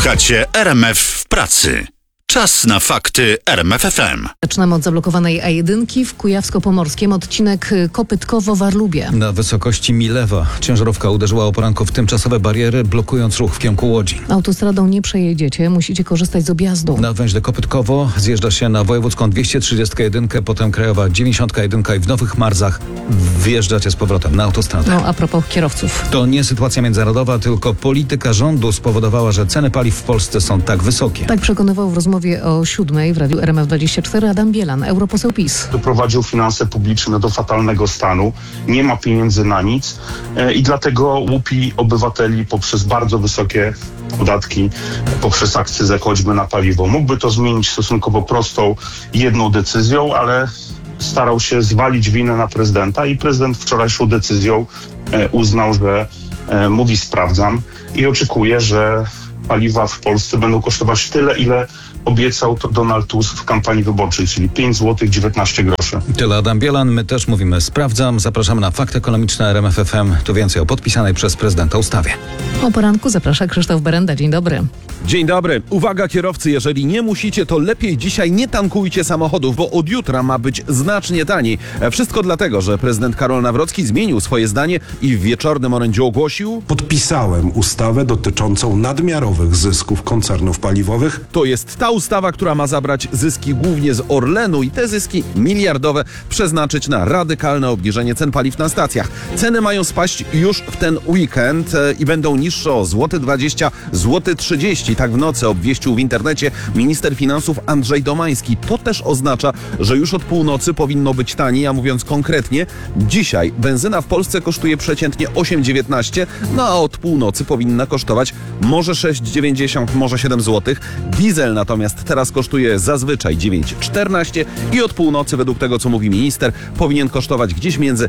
Słuchacie RMF w pracy. Czas na fakty RMF FM. Zaczynamy od zablokowanej A1 w Kujawsko-Pomorskim, odcinek Kopytkowo-Warlubie. Na wysokości Milewa ciężarówka uderzyła o poranku w tymczasowe bariery, blokując ruch w kierunku Łodzi. Autostradą nie przejedziecie, musicie korzystać z objazdu. Na węźle Kopytkowo zjeżdża się na wojewódzką 231, potem krajowa 91 i w Nowych Marzach wjeżdżacie z powrotem na autostradę. No, a propos kierowców. To nie sytuacja międzynarodowa, tylko polityka rządu spowodowała, że ceny paliw w Polsce są tak wysokie. Tak przekonywał w rozmowie o 7 w radiu RMF24 Adam Bielan, europoseł PiS. Doprowadził finanse publiczne do fatalnego stanu, nie ma pieniędzy na nic i dlatego łupi obywateli poprzez bardzo wysokie podatki, poprzez akcyzę choćby na paliwo. Mógłby to zmienić stosunkowo prostą, jedną decyzją, ale starał się zwalić winę na prezydenta i prezydent wczorajszą decyzją uznał, że mówi sprawdzam i oczekuje, że paliwa w Polsce będą kosztować tyle, ile obiecał to Donald Tusk w kampanii wyborczej, czyli 5 zł 19 groszy. Tyle Adam Bielan, my też mówimy sprawdzam. Zapraszamy na Fakty Ekonomiczne RMF FM. Tu więcej o podpisanej przez prezydenta ustawie. O poranku zaprasza Krzysztof Berenda. Dzień dobry. Dzień dobry. Uwaga kierowcy, jeżeli nie musicie, to lepiej dzisiaj nie tankujcie samochodów, bo od jutra ma być znacznie taniej. Wszystko dlatego, że prezydent Karol Nawrocki zmienił swoje zdanie i w wieczornym orędziu ogłosił: Podpisałem ustawę dotyczącą nadmiarowych zysków koncernów paliwowych. To jest ta ustawa, która ma zabrać zyski głównie z Orlenu i te zyski miliardowe przeznaczyć na radykalne obniżenie cen paliw na stacjach. Ceny mają spaść już w ten weekend i będą niższe o 0,20 zł, 0,30 zł. Tak w nocy obwieścił w internecie minister finansów Andrzej Domański. To też oznacza, że już od północy powinno być taniej, a mówiąc konkretnie, dzisiaj benzyna w Polsce kosztuje przeciętnie 8,19, no a od północy powinna kosztować może 6,90, może 7 zł. Diesel natomiast teraz kosztuje zazwyczaj 9,14 i od północy, według tego co mówi minister, powinien kosztować gdzieś między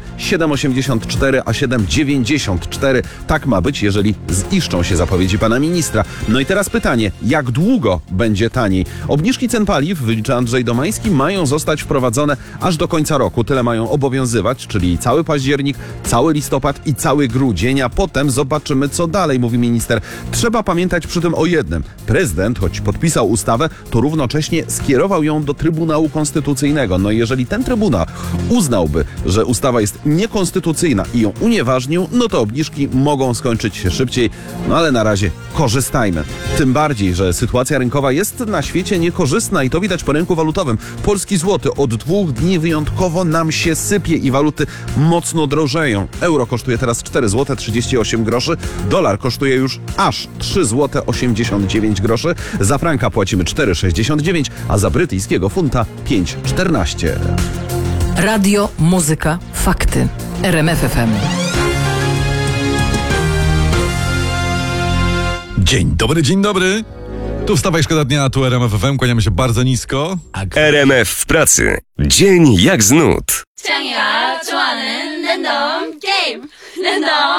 7,84 a 7,94. Tak ma być, jeżeli ziszczą się zapowiedzi pana ministra. No i teraz pytanie, jak długo będzie taniej? Obniżki cen paliw, wylicza Andrzej Domański, mają zostać wprowadzone aż do końca roku. Tyle mają obowiązywać, czyli cały październik, cały listopad i cały grudzień, a potem zobaczymy co dalej, mówi minister. Trzeba pamiętać przy tym o jednym. Prezydent, choć podpisał ustawę, to równocześnie skierował ją do Trybunału Konstytucyjnego. No i jeżeli ten Trybunał uznałby, że ustawa jest niekonstytucyjna i ją unieważnił, no to obniżki mogą skończyć się szybciej, no ale na razie korzystajmy. Tym bardziej, że sytuacja rynkowa jest na świecie niekorzystna i to widać po rynku walutowym. Polski złoty od 2 dni wyjątkowo nam się sypie i waluty mocno drożeją. Euro kosztuje teraz 4 zł 38 groszy, dolar kosztuje już aż 3 zł 89 groszy, za franka płacimy 4,69, a za brytyjskiego funta 5,14. Radio, muzyka, fakty. RMF FM. Dzień dobry, dzień dobry. Tu wstawaj, szkoda dnia, tu RMF FM, kłaniamy się bardzo nisko. RMF w pracy. Dzień jak z nut. 창이가 좋아하는 랜덤 게임. 랜덤